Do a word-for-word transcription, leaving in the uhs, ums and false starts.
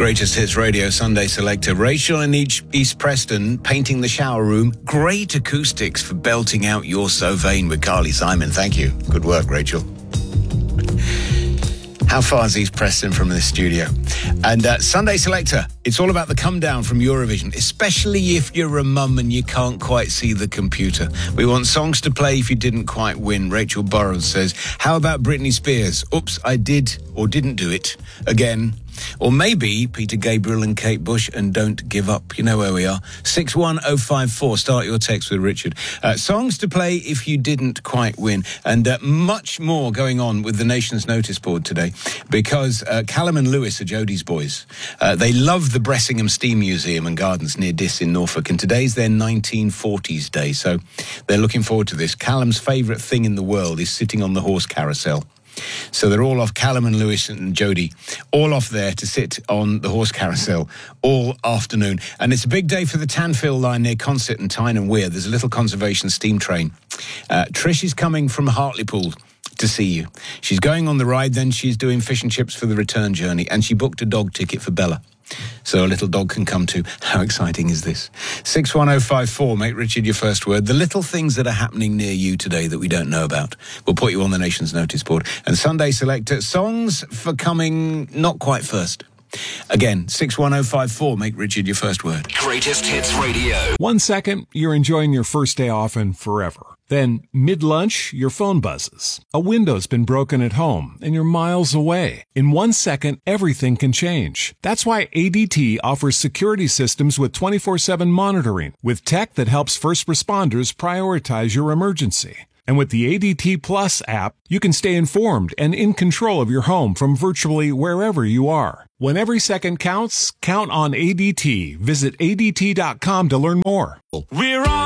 Greatest Hits Radio Sunday Selector. Rachel in each East Preston painting the shower room. Great acoustics for belting out You're So Vain with Carly Simon. Thank you. Good work, Rachel. How far is East Preston from this studio? And uh, Sunday Selector, it's all about the come down from Eurovision, especially if you're a mum and you can't quite see the computer. We want songs to play if you didn't quite win. Rachel Burrows says, how about Britney Spears? Oops, I did or didn't do it again. Or maybe Peter Gabriel and Kate Bush and Don't Give Up. You know where we are. six one oh five four. Start your text with Richard. Uh, songs to play if you didn't quite win. And uh, much more going on with the Nation's Notice Board today because uh, Callum and Lewis are Jodie's boys. Uh, they love the Bressingham Steam Museum and Gardens near Diss in Norfolk. And today's their nineteen forties day. So they're looking forward to this. Callum's favourite thing in the world is sitting on the horse carousel. So they're all off, Callum and Lewis and Jodie, all off there to sit on the horse carousel all afternoon. And it's a big day for the Tanfield line near Consett and Tyne and Wear. There's a little conservation steam train. Uh, Trish is coming from Hartlepool to see you. She's going on the ride, then she's doing fish and chips for the return journey, and she booked a dog ticket for Bella. So a little dog can come too. How exciting is this? six one oh five four, make Richard your first word. The little things that are happening near you today that we don't know about. We'll put you on the Nation's Notice Board. And Sunday Selector, songs for coming not quite first. Again, six one oh five four, make Richard your first word. Greatest Hits Radio. One second, you're enjoying your first day off and forever. Then, mid-lunch, your phone buzzes. A window's been broken at home, and you're miles away. In one second, everything can change. That's why A D T offers security systems with twenty-four seven monitoring, with tech that helps first responders prioritize your emergency. And with the A D T Plus app, you can stay informed and in control of your home from virtually wherever you are. When every second counts, count on A D T. Visit A D T dot com to learn more. We're on.